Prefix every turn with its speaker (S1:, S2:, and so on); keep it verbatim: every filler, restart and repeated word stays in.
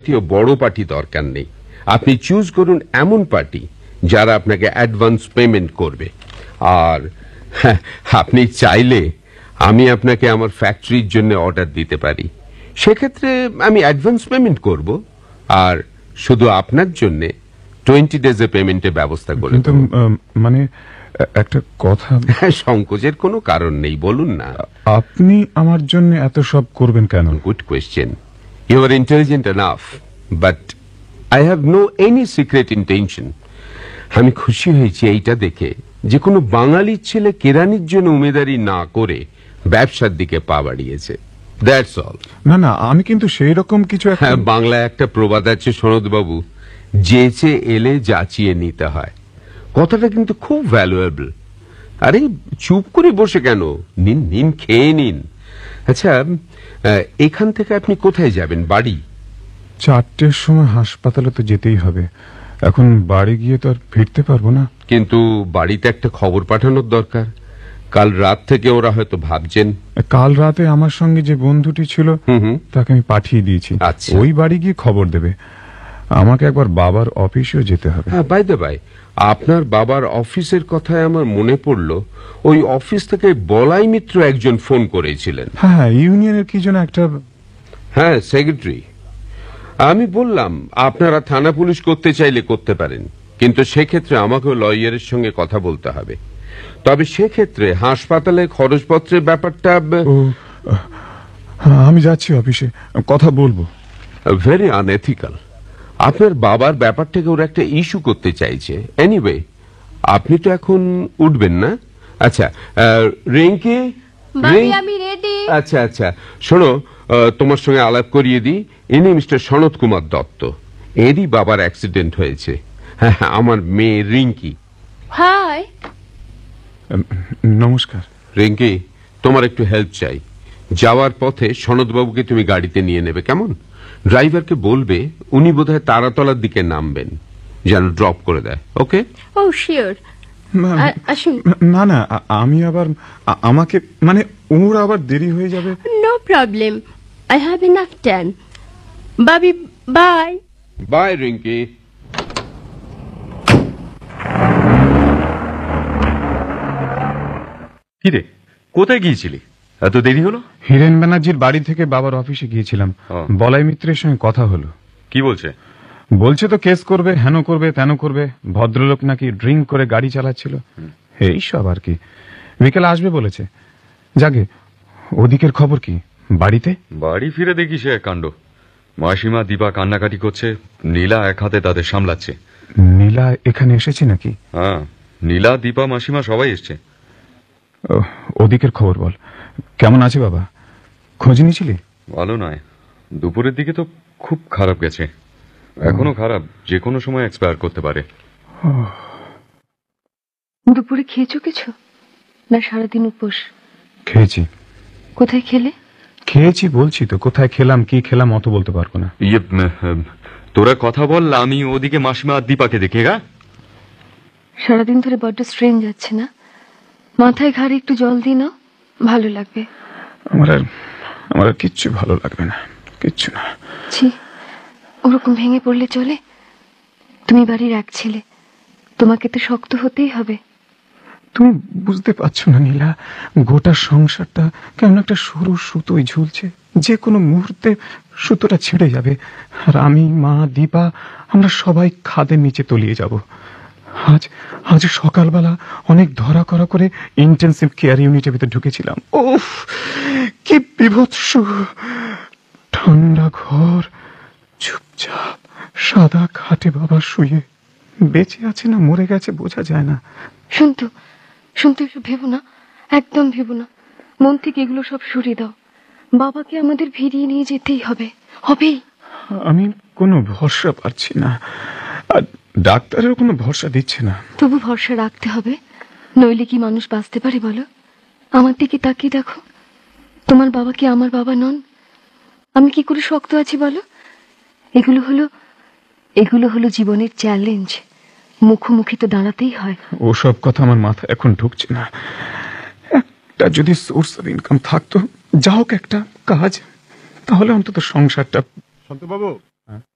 S1: জাতীয় বড় পার্টি দরকার নেই। আপনি চুজ করুন এমন পার্টি যারা আপনাকে অ্যাডভান্স পেমেন্ট করবে। আর হ্যাঁ, আপনি চাইলে আমি আপনাকে আমার ফ্যাক্টরির জন্য অর্ডার দিতে পারি। সেক্ষেত্রে আমি অ্যাডভান্স পেমেন্ট করব, আর শুধু আপনার জন্য টোয়েন্টি ডেজে পেমেন্টের ব্যবস্থা করে দেব।
S2: মানে একটা কথা।
S1: সংকোচের কোনো কারণ নেই, বলুন না।
S2: আপনি আমার জন্য এত সব করবেন কেন?
S1: Good question. You R intelligent enough, but I have no any secret intention. আমি খুশি হয়েছি এইটা দেখে যে কোনো বাঙালির ছেলে কেরানির জন্য উমেদারি না করে ব্যবসার দিকে পা বাড়িয়েছে। That's all.
S2: না না, আমি কিন্তু সেই রকম কিছু।
S1: হ্যাঁ, বাংলায় একটা প্রবাদ আছে সনদ বাবু, যেচে এলে যাচিয়ে নিতে হয়। কথাটা কিন্তু খুব ভ্যালুয়েবল। আরে চুপ করে বসে কেন, নিন নিন, খেয়ে নিন। আচ্ছা, এখান থেকে আপনি কোথায় যাবেন? বাড়ি?
S2: চারটের সময় হাসপাতালে তো যেতেই হবে। এখন বাড়ি গিয়ে তো আর ফিরতে পারবো না।
S1: কিন্তু বাড়িতে একটা খবর পাঠানোর দরকার। কাল রাত থেকে ওরা হয়তো ভাবছেন। কাল
S2: রাতে আমার সঙ্গে যে বন্ধুটি ছিল তাকে আমি পাঠিয়ে দিয়েছি।
S1: আচ্ছা,
S2: ওই বাড়ি গিয়ে খবর দেবে। আমাকে একবার বাবার অফিসেও যেতে হবে।
S1: হ্যাঁ, বাই দ্য বাই, আপনার বাবার অফিসের কথায় আমার মনে পড়ল, ওই অফিস থেকে বলাই মিত্র একজন ফোন করেছিলেন।
S2: হ্যাঁ, ইউনিয়নের কি যেন একটা।
S1: হ্যাঁ, সেক্রেটারি। আমি বললাম আপনারা থানা পুলিশ করতে চাইলে করতে পারেন, কিন্তু সেক্ষেত্রে আমাকেও লয়ারের সঙ্গে কথা বলতে হবে। তবে সেক্ষেত্রে হাসপাতালে খরচপত্রের ব্যাপারটা।
S2: আমি যাচ্ছি অফিসে, কথা বলবো।
S1: Very unethical. আপনার বাবার ব্যাপারটাকে ওরা একটা ইস্যু করতে চাইছে। এনিওয়ে, আপনি তো এখন উঠবেন না? আচ্ছা, রিঙ্কি,
S3: আমি রেডি।
S1: আচ্ছা আচ্ছা, শোনো, তোমার সঙ্গে আলাপ করিয়ে দিই। ইনি মিস্টার সনৎ কুমার দত্ত। এরই বাবার অ্যাক্সিডেন্ট হয়েছে। হ্যাঁ, আমার মেয়ে রিঙ্কি।
S3: হাই।
S2: নমস্কার।
S1: রিঙ্কি, তোমার একটু হেল্প চাই। যাওয়ার পথে সনৎ বাবুকে তুমি গাড়িতে নিয়ে নেবে, কেমন? ড্রাইভারকে বলবে উনি বোধহয় তারাতলার দিকে নামবেন, যেন ড্রপ করে দেয়। ওকে?
S3: ও শিওর।
S2: না না, আমি আবার আমাকে মানে ওর আবার দেরি হয়ে যাবে।
S3: No problem, I have enough time. Babi, by.
S1: By Rinki.
S4: কিরে, কোথায় গিয়েছিলি? এত দেরি হলো?
S2: হিরেন ব্যানার্জির বাড়ি থেকে বাবার অফিসে গিয়েছিলাম। বলাই মিত্রের সঙ্গে কথা হলো।
S4: কি বলছে?
S2: বলছে তো কেস করবে, হেন করবে, তেন করবে। ভদ্রলোক নাকি ড্রিঙ্ক করে গাড়ি চালাচ্ছিল, এই সব আর কি। বিকেলে আসবে বলেছে। যাকে, ওদিকের খবর কি? বাড়িতে?
S4: বাড়ি ফিরে দেখি সে এক কাণ্ড। মাসিমা দীপা কান্নাকাটি করছে, নীলা এক হাতে তাদের সামলাচ্ছে।
S2: নীলা এখানে এসেছে নাকি?
S4: হ্যাঁ, নীলা, দীপা, মাসিমা সবাই এসছে।
S2: ওদিকের খবর বল, কেমন আছে বাবা? খোঁজ নিয়েছিলি?
S4: ভালো নয়, দুপুরের দিকে তো খুব খারাপ গেছে। এখনো খারাপ, যে কোনো সময় এক্সপায়ার করতে পারে।
S3: দুপুরে খেয়েছো কিছু না? সারাদিন উপোস?
S2: খেয়েছি।
S3: কোথায় খেলে?
S2: খেয়েছি বলছি তো, কোথায় খেলাম কি খেলাম অত বলতে পারবো না।
S4: ইয়ে, তোরা কথা বল, আমি ওদিকে মাসিমা আর দীপাকে দেখে। গা
S3: সারাদিন ধরে বড্ড স্ট্রেন যাচ্ছে না? মাথায় ঘাড়ে একটু জল দিই না, ভালো লাগবে।
S2: আমার আর আমার আর কিচ্ছু ভালো লাগবে না, কিচ্ছু না।
S3: ছি, ওরকম ভেঙে পড়লে চলে? তুমি বাড়ির এক ছেলে, তোমাকে তো শক্ত হতেই হবে।
S2: তুমি বুঝতে পারছো না নীলা, গোটা সংসারটা কেমন একটা সরু সুতোয় ঝুলছে। যে কোনো মুহূর্তে সুতোটা ছেড়ে যাবে, আর আমি, মা, দীপা, আমরা সবাই খাদের নিচে তলিয়ে যাব। আজ আজ সকালবেলা অনেক ধরা করা করে ইন্টেনসিভ কেয়ার ইউনিটের ভিতরে ঢুকেছিলাম। উফ, কি বিভৎস! ঠান্ডা ঘর, চুপচাপ সাদা খাটে বাবা শুয়ে। বেঁচে আছে না মরে গেছে বোঝা যায় না।
S3: শুনতো শুনতে এসব ভেবো না, একদম ভেবো না। মন থেকে এগুলো সব সরিয়ে দাও। বাবাকে আমাদের ফিরিয়ে নিয়ে যেতেই হবে, হবেই।
S2: আমি কোনো ভরসা পাচ্ছি না, আর ডাক্তারের কোনো ভরসা দিচ্ছে না।
S3: তবু ভরসা রাখতে হবে, নইলে কি মানুষ বাঁচতে পারে বলো? আমার দিকে তাকিয়ে দেখো, তোমার বাবা কি আমার বাবা নন? আমি কি করে শক্ত আছি বলো? এগুলো হলো এগুলো হলো জীবনের চ্যালেঞ্জ, মুখোমুখি তো দাঁড়াতেই হয়।
S2: ওসব কথা আমার মাথায় এখন ঢুকছে না। একটা যদি সোর্স অফ ইনকাম থাকতো, যা হোক একটা কাজ, তাহলে অন্তত সংসারটা।
S5: সন্তবাবু,